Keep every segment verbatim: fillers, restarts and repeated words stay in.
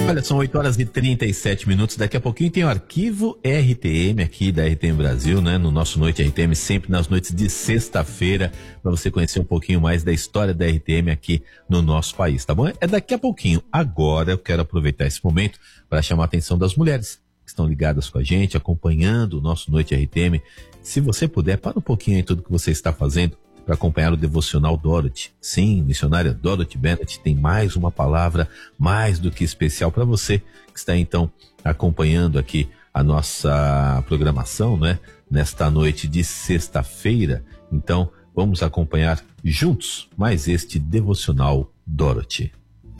Olha, são oito horas e trinta e sete minutos. Daqui a pouquinho tem o arquivo R T M aqui da R T M Brasil, né? No nosso Noite R T M, sempre nas noites de sexta-feira, para você conhecer um pouquinho mais da história da R T M aqui no nosso país, tá bom? É daqui a pouquinho. Agora eu quero aproveitar esse momento para chamar a atenção das mulheres que estão ligadas com a gente, acompanhando o nosso Noite R T M. Se você puder, para um pouquinho aí tudo que você está fazendo para acompanhar o devocional Dorothy. Sim, missionária Dorothy Bennett tem mais uma palavra mais do que especial para você que está então acompanhando aqui a nossa programação, né? Nesta noite de sexta-feira. Então, vamos acompanhar juntos mais este devocional Dorothy.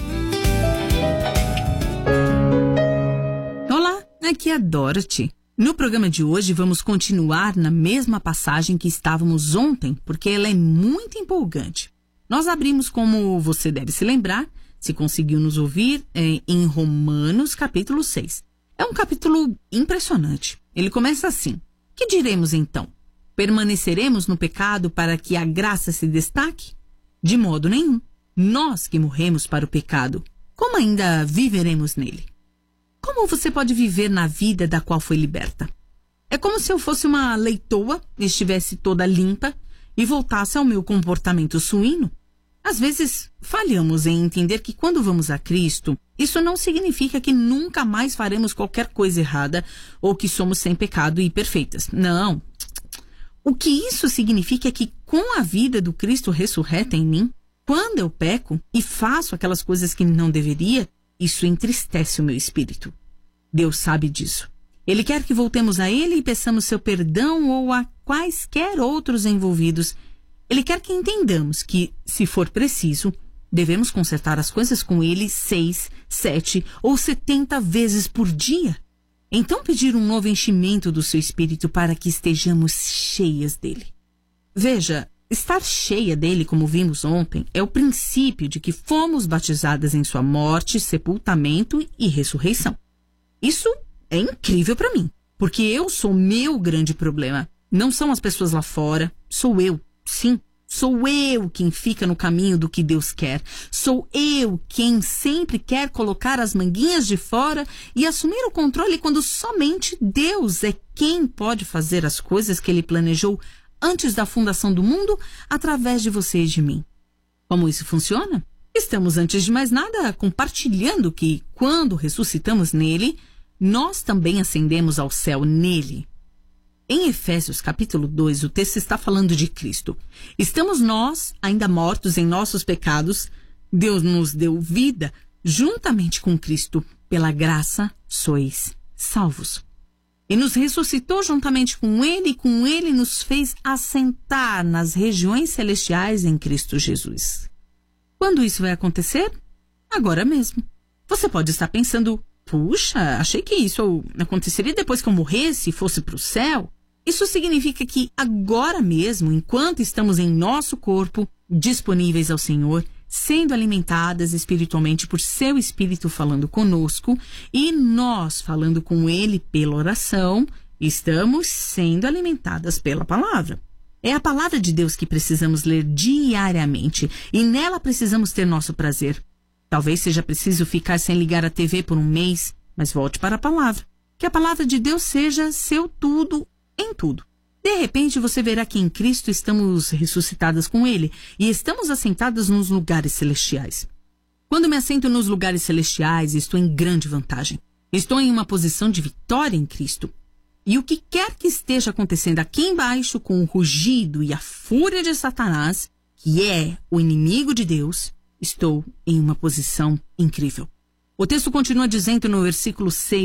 Olá, aqui é a Dorothy. No programa de hoje vamos continuar na mesma passagem que estávamos ontem, porque ela é muito empolgante. Nós abrimos, como você deve se lembrar, se conseguiu nos ouvir, é, em Romanos capítulo seis. É um capítulo impressionante. Ele começa assim: que diremos então? Permaneceremos no pecado para que a graça se destaque? De modo nenhum. Nós que morremos para o pecado, como ainda viveremos nele? Como você pode viver na vida da qual foi liberta? É como se eu fosse uma leitoa, estivesse toda limpa e voltasse ao meu comportamento suíno. Às vezes, falhamos em entender que quando vamos a Cristo, isso não significa que nunca mais faremos qualquer coisa errada ou que somos sem pecado e perfeitas. Não. O que isso significa é que com a vida do Cristo ressurreta em mim, quando eu peco e faço aquelas coisas que não deveria, isso entristece o meu espírito. Deus sabe disso. Ele quer que voltemos a Ele e peçamos seu perdão ou a quaisquer outros envolvidos. Ele quer que entendamos que, se for preciso, devemos consertar as coisas com Ele seis, sete ou setenta vezes por dia. Então pedir um novo enchimento do seu espírito para que estejamos cheias dele. Veja, estar cheia dele, como vimos ontem, é o princípio de que fomos batizadas em sua morte, sepultamento e ressurreição. Isso é incrível para mim, porque eu sou meu grande problema. Não são as pessoas lá fora, sou eu. Sim, sou eu quem fica no caminho do que Deus quer. Sou eu quem sempre quer colocar as manguinhas de fora e assumir o controle quando somente Deus é quem pode fazer as coisas que Ele planejou antes da fundação do mundo, através de você e de mim. Como isso funciona? Estamos, antes de mais nada, compartilhando que, quando ressuscitamos nele, nós também ascendemos ao céu nele. Em Efésios capítulo dois, o texto está falando de Cristo. Estamos nós, ainda mortos em nossos pecados. Deus nos deu vida juntamente com Cristo. Pela graça, sois salvos. E nos ressuscitou juntamente com Ele, e com Ele nos fez assentar nas regiões celestiais em Cristo Jesus. Quando isso vai acontecer? Agora mesmo. Você pode estar pensando, puxa, achei que isso aconteceria depois que eu morresse e fosse para o céu. Isso significa que agora mesmo, enquanto estamos em nosso corpo, disponíveis ao Senhor, sendo alimentadas espiritualmente por seu Espírito falando conosco e nós falando com Ele pela oração, estamos sendo alimentadas pela palavra. É a palavra de Deus que precisamos ler diariamente e nela precisamos ter nosso prazer. Talvez seja preciso ficar sem ligar a T V por um mês, mas volte para a palavra. Que a palavra de Deus seja seu tudo em tudo. De repente você verá que em Cristo estamos ressuscitadas com Ele e estamos assentadas nos lugares celestiais. Quando me assento nos lugares celestiais, estou em grande vantagem. Estou em uma posição de vitória em Cristo. E o que quer que esteja acontecendo aqui embaixo com o rugido e a fúria de Satanás, que é o inimigo de Deus, estou em uma posição incrível. O texto continua dizendo no versículo seis,